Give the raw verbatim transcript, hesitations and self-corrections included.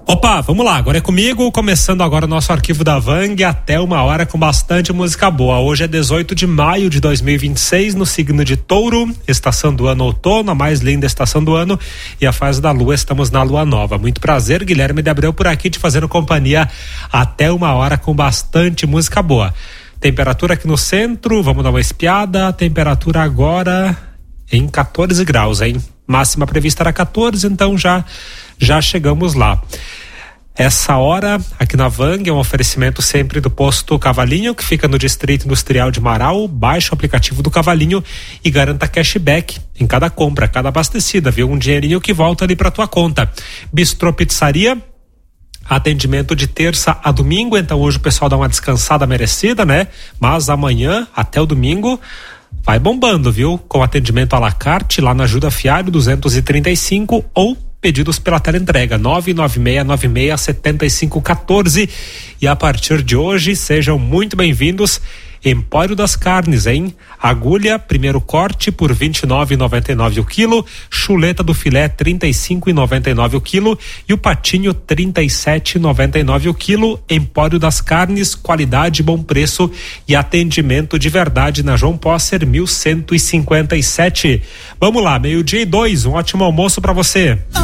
Opa, vamos lá, agora é comigo, começando agora o nosso arquivo da Vang até uma hora com bastante música boa. Hoje é dezoito de maio de dois mil e vinte e seis, no signo de Touro, estação do ano outono, a mais linda estação do ano, e a fase da lua, estamos na lua nova. Muito prazer, Guilherme de Abreu por aqui te fazendo companhia até uma hora com bastante música boa. Temperatura aqui no centro, vamos dar uma espiada, temperatura agora em quatorze graus, hein? Máxima prevista era quatorze, então já já chegamos lá. Essa hora aqui na Vang é um oferecimento sempre do posto Cavalinho, que fica no Distrito Industrial de Marau. Baixe o aplicativo do Cavalinho e garanta cashback em cada compra, cada abastecida, viu? Um dinheirinho que volta ali pra tua conta. Bistrô Pizzaria, atendimento de terça a domingo, então hoje o pessoal dá uma descansada merecida, né? Mas amanhã até o domingo vai bombando, viu? Com atendimento à la carte lá na Ajuda Fiário duzentos e trinta e cinco ou pedidos pela teleentrega nove nove seis nove seis sete cinco um quatro. E a partir de hoje sejam muito bem-vindos. Empório das Carnes, hein? Agulha, primeiro corte por vinte e nove reais e noventa e nove centavos o quilo, chuleta do filé trinta e cinco reais e noventa e nove centavos o quilo e o patinho trinta e sete reais e noventa e nove centavos o quilo. Empório das Carnes, qualidade, bom preço e atendimento de verdade na João Posser mil cento e cinquenta e sete. Vamos lá, meio-dia e dois, um ótimo almoço para você.